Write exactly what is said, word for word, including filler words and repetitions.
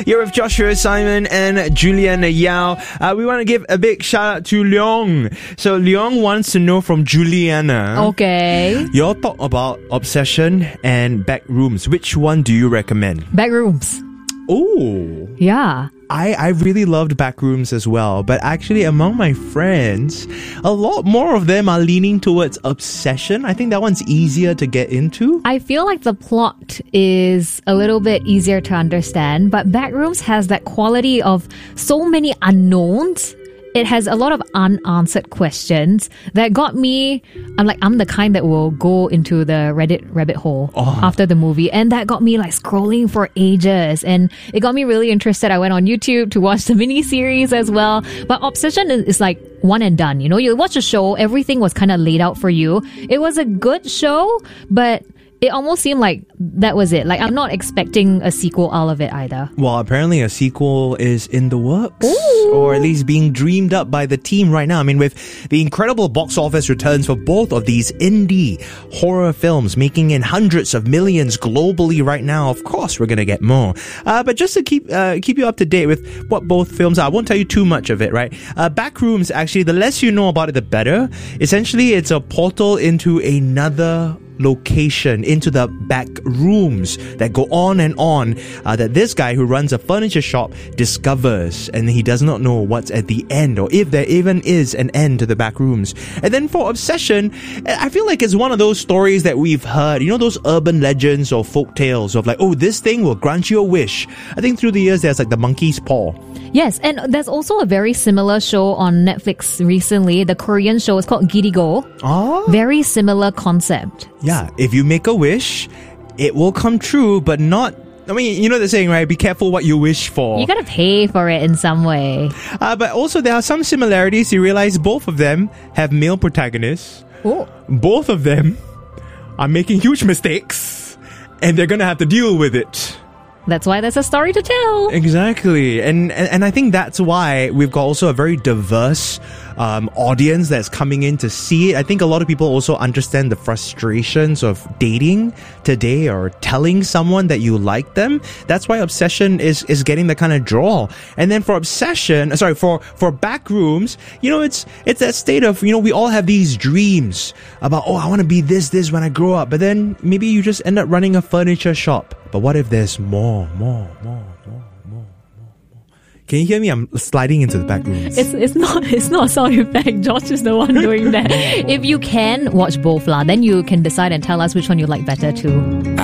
You're with Joshua Simon and Juliana Yao. Uh, we want to give a big shout out to Leong. So Leong wants to know from Juliana. Okay. You all talk about Obsession and Backrooms. Which one do you recommend? Backrooms. Oh. Yeah. I, I really loved Backrooms as well, but actually among my friends, a lot more of them are leaning towards Obsession. I think that one's easier to get into. I feel like the plot is a little bit easier to understand, but Backrooms has that quality of so many unknowns. It has a lot of unanswered questions that got me. I'm like, I'm the kind that will go into the Reddit rabbit hole oh. after the movie. And that got me like scrolling for ages. And it got me really interested. I went on YouTube to watch the miniseries as well. But Obsession is, is like one and done. You know, you watch a show, everything was kind of laid out for you. It was a good show, but it almost seemed like that was it. Like, I'm not expecting a sequel out of it either. Well, apparently a sequel is in the works. Ooh. Or at least being dreamed up by the team right now. I mean, with the incredible box office returns for both of these indie horror films, making in hundreds of millions globally right now, of course we're going to get more. Uh, but just to keep uh, keep you up to date with what both films are, I won't tell you too much of it, right? Uh, Backrooms, actually, the less you know about it, the better. Essentially, it's a portal into another location, into the back rooms that go on and on, uh, that this guy who runs a furniture shop discovers, and he does not know what's at the end, or if there even is an end to the back rooms. And then for Obsession, I feel like it's one of those stories that we've heard, you know, those urban legends or folk tales of like, oh, this thing will grant you a wish. I think through the years there's like the monkey's paw. Yes, and there's also a very similar show on Netflix recently. The Korean show is called Girigo. Oh. Very similar concept. Yeah, if you make a wish, it will come true, but not... I mean, you know the saying, right? Be careful what you wish for. You gotta pay for it in some way. Uh, but also there are some similarities. You realize both of them have male protagonists. Oh. Both of them are making huge mistakes, and they're gonna have to deal with it. That's why there's a story to tell. Exactly. And, and and I think that's why we've got also a very diverse um, audience that's coming in to see it. I think a lot of people also understand the frustrations of dating today or telling someone that you like them. That's why Obsession is, is getting the kind of draw. And then for Obsession, sorry, for, for Backrooms, you know, it's it's that state of, you know, we all have these dreams about, oh, I want to be this, this when I grow up. But then maybe you just end up running a furniture shop. But what if there's more, more, more, more, more, more, more? Can you hear me? I'm sliding into the back rooms. It's it's not it's not a sound effect. Josh is the one doing that. If you can watch both, lah, then you can decide and tell us which one you like better too.